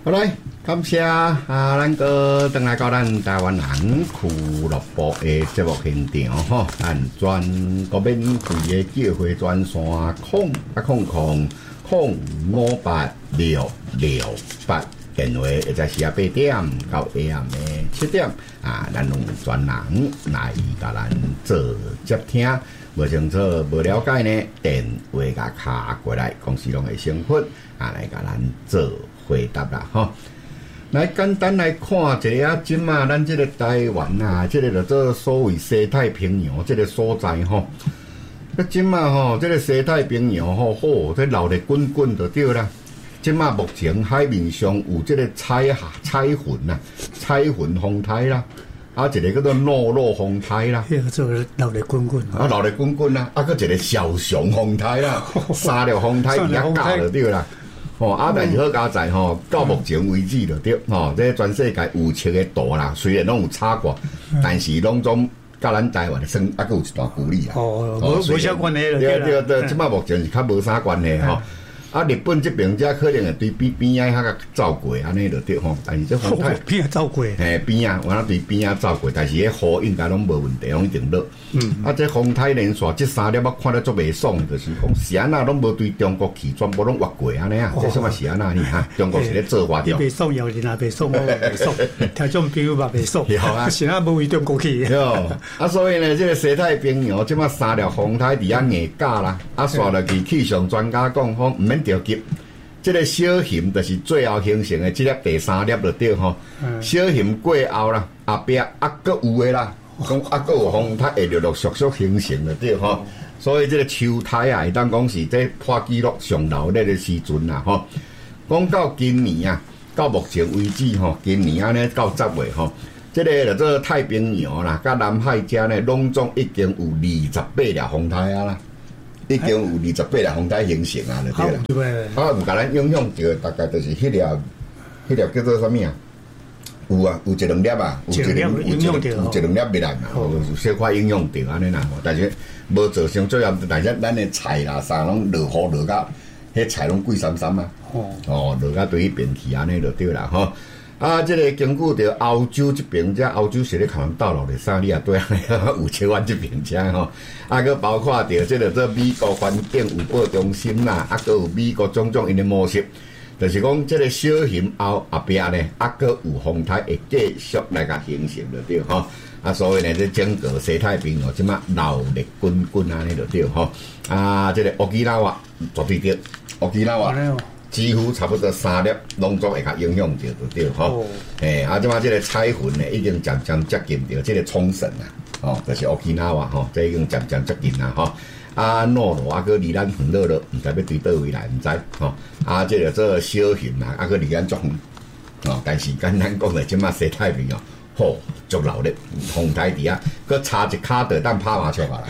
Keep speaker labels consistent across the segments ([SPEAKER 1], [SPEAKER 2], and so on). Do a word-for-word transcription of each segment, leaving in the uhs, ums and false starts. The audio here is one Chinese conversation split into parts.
[SPEAKER 1] 好来，感谢啊，咱个登来到咱台湾人俱乐部的节目现场吼，咱全国免费的叫会专线空啊空空空五八六六八。电话会在时啊八点到下暗的七点啊，咱用专人来甲咱做接听。无清楚、无了解呢，电话甲卡过来，公司拢会成分啊来甲咱做回答啦吼。来简单来看一下，即马咱即个台湾啊，即、这个叫做所谓西太平洋即个所在吼。啊，即马吼，即个西太平洋吼，吼，这闹得滚滚就对啦。即马目前海面上有即个彩彩云啊，彩云风台啦，啊一个叫做诺诺风台啦，
[SPEAKER 2] 迄个做闹得滚滚，
[SPEAKER 1] 啊闹得滚滚啦，啊佫一个小熊风台啦，三条风台比较教就对啦。吼、哦，啊但是好佳在吼，到目前为止就对，吼、哦，这全世界有七个岛啦，虽然拢有差挂，但是拢总甲咱台湾算啊佫有一段距离啊。
[SPEAKER 2] 哦，无无啥关系了。
[SPEAKER 1] 对对对，即马目前是较无啥关系吼。啊，日本这边遮可能会对边边仔遐个走过，安尼就对吼。但是这风台
[SPEAKER 2] 边仔走过，
[SPEAKER 1] 嘿边仔，我那对边仔走过，但是迄雨应该拢无问题，拢一定落。嗯，啊，这风台连续这三粒我看得足袂爽，就是讲是安那拢无对中国去，全部拢越过安尼啊。这什么是安那呢？哈，中国是咧做活着。
[SPEAKER 2] 你袂爽，有人也袂爽，我也袂爽，听种朋友嘛袂爽。
[SPEAKER 1] 好啊，
[SPEAKER 2] 是啊，无为中国去。
[SPEAKER 1] 哟，啊，所以呢，这个西太平洋即马三粒风台伫遐硬架啦，啊，刷落去气象专家讲，讲毋免着急。这个小型就是最后形成的这粒第三粒就对吼，嗯、小型过后啦，后壁啊搁有的啦，讲啊搁有风台会陆陆续续形成就对吼，所以这个秋台啊，会当讲是这破纪录上热烈的时阵啦吼。讲到今年啊，到目前为止吼，今年安尼到十月吼，这个叫做太平洋啦，甲南海遮呢，拢总已经有二十八粒风台啊啦。已经有二十八粒风台形成啊，就对啦。啊，有甲咱影响到，大概就是迄粒，迄粒叫做啥物啊？有啊，有一两粒啊，有一两有一有一两粒未来嘛，有小可影响到安尼啦。但是无造成最后，但是咱的菜啦啥拢落雨落甲，迄菜拢贵三三啊。哦，落甲对迄边去安尼就对啦吼。啊，这个经过着欧洲这边，这欧洲是咧可能到落来啥哩啊？对啊，有台湾这边遮吼，啊，佮包括着这个做美国环境预报中心啦，啊，佮有美国种种因的模式，就是讲这个小型后后壁呢，啊，佮有风台会继续来甲形成着对吼，啊，所以呢，这整个西太平洋即马闹热滚滚安尼着对吼，啊，这个奥基纳瓦绝对对，奥基纳瓦。几乎差不多三粒拢总会甲影响着，就对吼。诶、哦，啊，即马即个彩云呢，已经渐渐接近着即个冲绳啦，哦，就是沖縄话吼，这已经渐渐接近啦吼。啊，诺罗啊，佮离咱远落落，毋知要对倒位来，毋知吼。啊，即个做小型啦，啊，佮离咱足远，哦，但是简单讲咧，即马西太平洋。吼，足热烈，风台底下，佮插一卡就当拍麻将啊啦！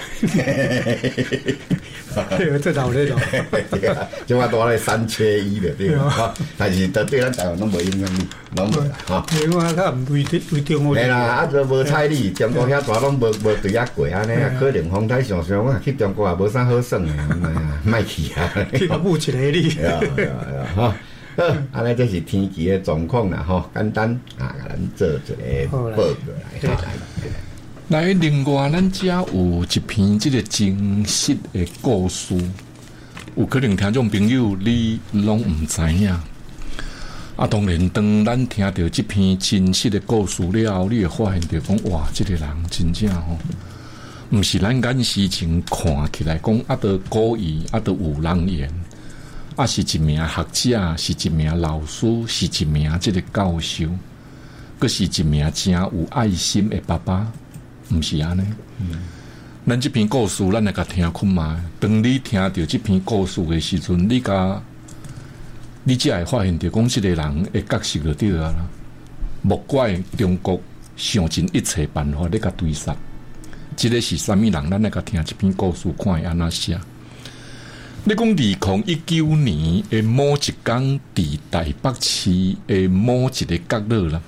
[SPEAKER 2] 这热烈咯，
[SPEAKER 1] 即马多咧三缺一的对吧？但是对咱台湾拢无影响力，拢无啦哈。
[SPEAKER 2] 因为较毋为为中国。
[SPEAKER 1] 系啦，啊，就无彩礼，中国遐大拢无无对遐过安尼啊，可能风台上上我去中国也无啥好耍诶，莫去啊！
[SPEAKER 2] 去甲补一个哩。
[SPEAKER 1] 呀呀呀哈！好，安尼这是天气的状况啦，吼，简单啊，甲咱做一个报告来。
[SPEAKER 3] 来，另外咱遮有一篇即个真实的故事，有可能听众朋友你拢毋知影。啊，当然，当咱听到这篇真实的故事了后，你会发现到讲，哇，这个人真正吼，毋是咱眼视前看起来讲，啊，得故意，啊，得有人言。啊，是一名学者，是一名老师，是一名这个教授，佫是一名真有爱心的爸爸，毋是安尼。嗯，咱这篇故事，咱来甲听看嘛。当你听到这篇故事的时阵，你甲你才会发现到讲，这个人的角色就对了啦。莫怪中国想尽一切办法咧甲对杀，这个是啥物人？咱来甲听这篇故事，看会安怎写。你讲二零一九年的某一天，伫台北市的某一个角落啦，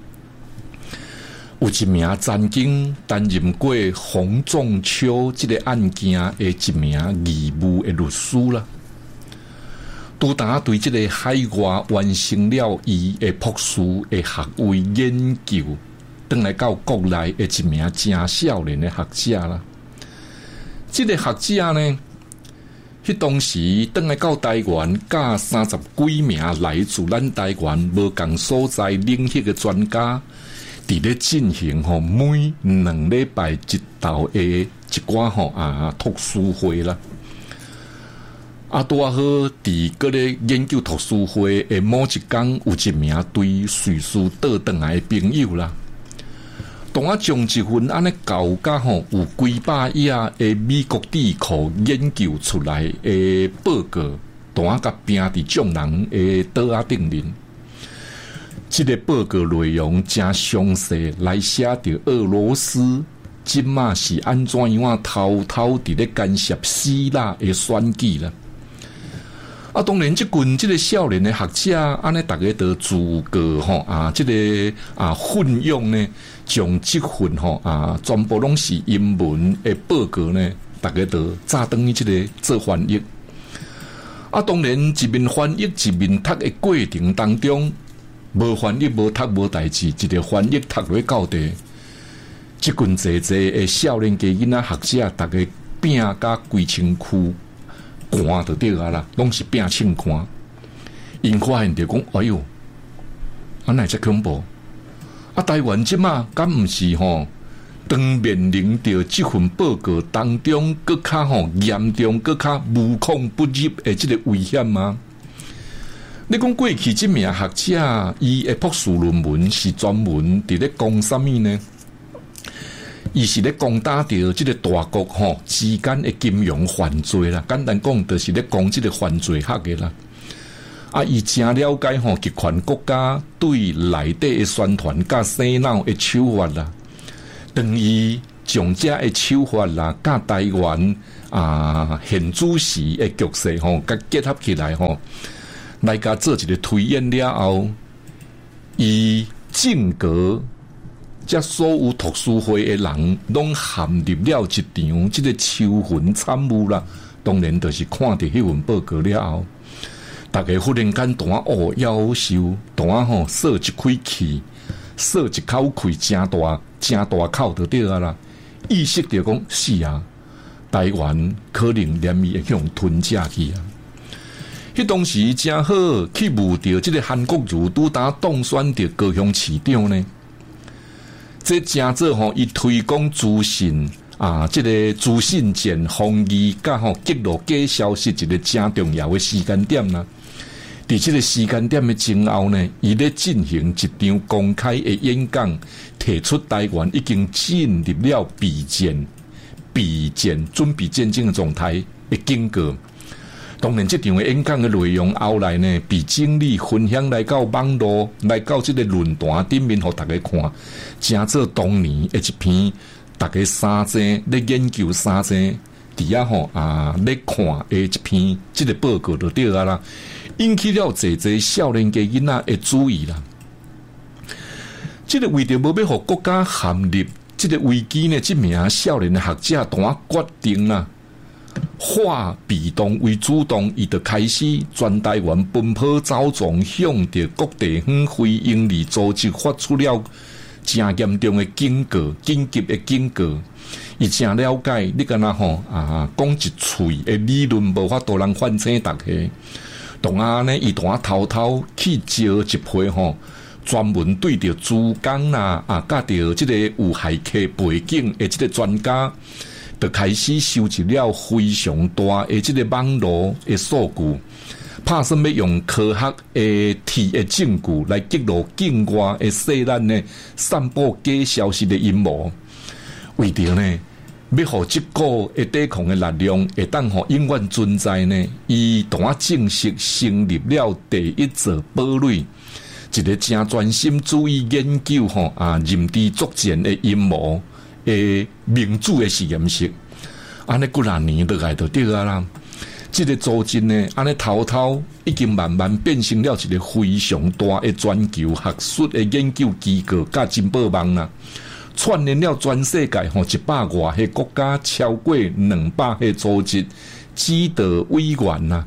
[SPEAKER 3] 有一名曾经担任过洪仲秋这个案件的一名义务的律师啦。 拄当对这个海外完成了伊的博士的学位研究，转来到国内的一名真少年的学者啦。这个学者呢，迄当时转来到台湾，甲三十几名来自咱台湾无共所在领域的专家，伫咧进行吼每两礼拜一道的一寡吼啊读书会啦。啊，拄啊好，伫嗰个研究读书会的某一天，有一名对瑞士倒转来的朋友啦，当啊将一份安尼搞甲吼有几百页的美国智库研究出来的报告，当啊甲拼伫众人的桌仔顶面。这个报告内容真详细，来写着俄罗斯即马是安怎样啊偷偷伫咧干涉希腊的选举啦。啊，当然，即群即个少年的学者，安尼大家都自觉吼啊，即、这个啊奋勇呢，将即份吼啊全部拢是英文的报告呢，大家都早当于即个做翻译。啊，当然，一面翻译一面读的过程当中，无翻译无读无代志，一个翻译读落到底，即群济济的少年家囡仔学者，大家拼甲规身躯。寒就对啊啦，拢是变清寒。因发现着讲，哎哟，安奈遮恐怖！啊，台湾即马敢毋是吼，当面临着即份报告当中，搁较吼严重、搁较无孔不入的即个危险吗？你讲过去即名学者，伊的博士论文是专门伫咧讲啥物呢？伊是咧攻打着即个大国吼之间的金融犯罪啦，简单讲，就是咧讲即个犯罪学的啦。啊，伊真了解吼极权国家对内底的宣传甲洗脑的手法啦，等于将遮的手法啦，甲台湾啊现主时的局势吼，甲结合起来吼，来甲做一个推演了后，伊正格。这所有读书会的人，拢陷入了一场这个秋魂参悟啦。当然，就是看到迄份报告了后，大家忽然间突然哦夭寿，突然吼说一口气，说一口气，真大真大口就对啊啦。意识着讲是啊，台湾可能连伊会向吞下去啊。迄当时真好去误着这个韩国瑜拄当当选着高雄市长呢。这真做吼，伊推广资讯啊，这个资讯战防疫甲吼揭露假消息一个真重要的时间点啦。伫这个时间点的前后呢，伊咧进行一场公开的演讲，提出台湾已经进入了备战、备战准备战争的状态的警告。当然，这场的演讲的内容后来呢，被整理分享来到网络，来到这个论坛顶面，互大家看，真做当年的一篇，大家三者咧研究三者，伫遐吼啊咧看的一篇，这个报告就对啊啦，引起了济济少年家囡仔的注意啦。这个为着无要互国家陷入这个危机呢，这名少年的学者当啊决定啦。化被动为主动，伊就开始全台湾奔波走撞，向着各地方非营利组织发出了真严重的警告、紧急的警告。伊真了解，你敢若吼啊，讲一喙的理论无法度人反省大家。同啊呢，伊同啊偷偷去招一批吼，专门对着珠江啦啊，甲着即个有海客背景的即个专家。就开始收集了非常大的这个网络的数据，拍算要用科学的体的证据来揭露境外的细咱呢散布假消息的阴谋。为着呢，要互这个的抵抗的力量会当互永远存在呢，伊同啊正式成立了第一座堡垒，一个真专心注意研究吼啊认知作战的阴谋。诶，民主的实验室，安尼几若年落来就对啊啦。这个组织呢，安尼偷偷已经慢慢变成了一个非常大的全球学术的研究机构，甲真报网啦。串联了全世界吼一百外个国家，超过两百个组织、指导委员呐，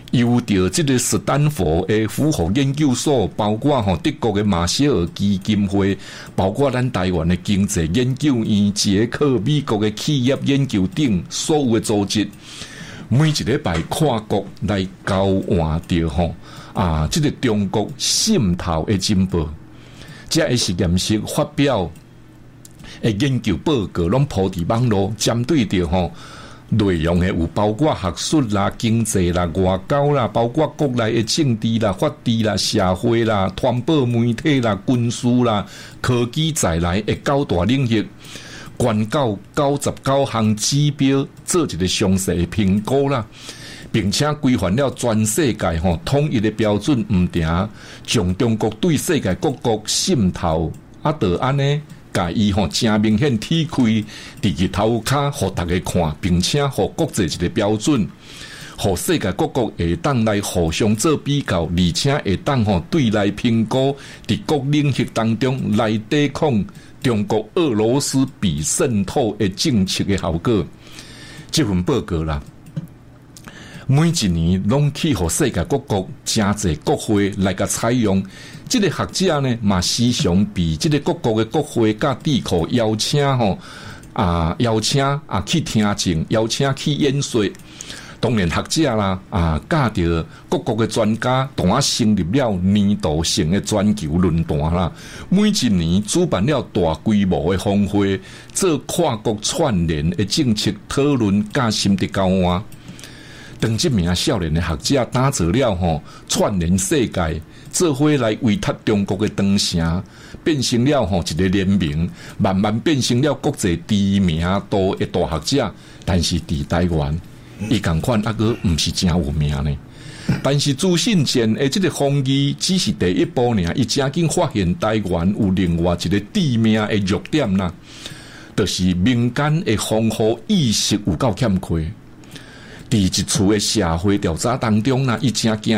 [SPEAKER 3] 由着这个斯坦福的符合研究所，包括吼德国的马歇尔基金会，包括咱台湾的经济研究院、捷克、美国的企业研究等所有的组织，每一礼拜跨国来交换着吼啊，这个中国渗透的进步，这个实验室发表的研究报告，拢铺伫网络，针对着吼。内容诶有包括学术啦、经济啦、外交啦，包括国内诶政治啦、法治啦、社会啦、传播媒体啦、军事啦、科技在内诶九大领域，关到九十九项指标，做一个详细诶评估啦，并且规范了全世界吼统一诶标准，毋定将中国对世界各国渗透啊，得安尼。甲伊吼正明显踢开伫日头骹，互大家看，并且互国际一个标准，互世界各国会当来互相做比较，而且会当吼对来评估伫各领域当中来抵抗中国俄罗斯比渗透的政策的效果。这份报告啦，每一年拢去互世界各国真侪国会来甲采用。这个学者呢，嘛时常被这个各国的国会甲智库邀请吼啊，邀请啊去听证，邀请去演说。当然学者啦啊，甲着各国的专家，同啊成立了年度性的全球论坛啦。每一年主办了大规模的峰会，做跨国串联的政策讨论，甲心得交换。当这名少年的学者打造了吼串联世界，做伙来围堵中国的长城，变成了吼一个联名，慢慢变成了国际知名度的大学者。但是伫台湾，伊共款啊个毋是真有名呢。但是资讯战的这个风气只是第一步呢，伊正经发现台湾有另外一个致命的弱点啦，就是民间的防护意识有够欠缺。伫一次的社会调查当中呢，伊正惊